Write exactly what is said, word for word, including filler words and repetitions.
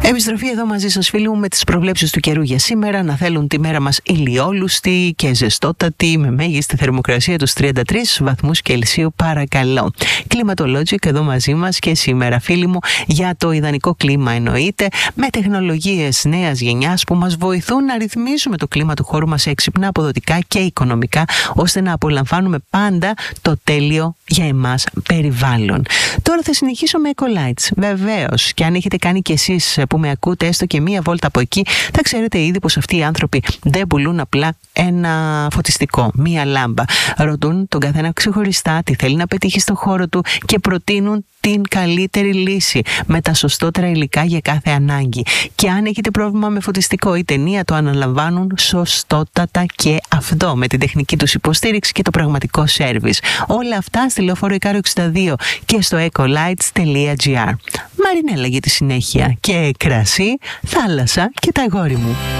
Επιστροφή εδώ μαζί σας, φίλοι μου, με τις προβλέψεις του καιρού για σήμερα. Να θέλουν τη μέρα μας ηλιόλουστη και ζεστότατη, με μέγιστη θερμοκρασία τους τριάντα τρεις βαθμούς Κελσίου, παρακαλώ. Climatologic εδώ μαζί μας και σήμερα, φίλοι μου, για το ιδανικό κλίμα εννοείται, με τεχνολογίες νέας γενιάς που μας βοηθούν να ρυθμίζουμε το κλίμα του χώρου μας έξυπνα, αποδοτικά και οικονομικά, ώστε να απολαμβάνουμε πάντα το τέλειο για εμάς περιβάλλον. Τώρα θα συνεχίσω με Ecolights. Βεβαίως, και αν έχετε κάνει κι εσείς που με ακούτε έστω και μία βόλτα από εκεί, θα ξέρετε ήδη πως αυτοί οι άνθρωποι δεν πουλούν απλά ένα φωτιστικό, μία λάμπα. Ρωτούν τον καθένα ξεχωριστά τι θέλει να πετύχει στο χώρο του και προτείνουν την καλύτερη λύση με τα σωστότερα υλικά για κάθε ανάγκη. Και αν έχετε πρόβλημα με φωτιστικό ή ταινία, το αναλαμβάνουν σωστότατα και αυτό, με την τεχνική τους υποστήριξη και το πραγματικό σέρβις. Όλα αυτά στη Λεωφόρο Ικάρο εξήντα δύο και στο ecolights τελεία gr. Μαρινέλα για τη συνέχεια και κρασί, θάλασσα και τα αγόρι μου.